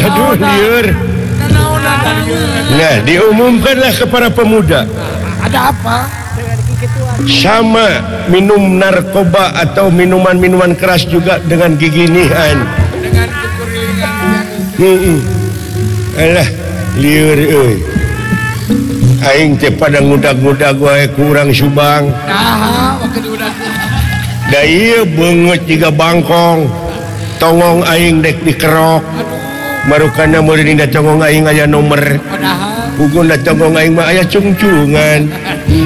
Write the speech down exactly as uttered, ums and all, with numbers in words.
Aduh, liur. Nah, diumumkanlah kepada pemuda. Ada apa? Sama minum narkoba atau minuman-minuman keras juga dengan giginihan. Dengan kekurilingan. Heeh. Alah, liur euy. Aing teh pada ngudag-ngudag wae kurang subang. Nah, waktu diudah. Da ieu beungeut jiga bangkong. Tongong aing dek dikerok. Marukana meureun dina tongong aing aya nomer. Padahal Puguna tongong aing mah aya cungcungan.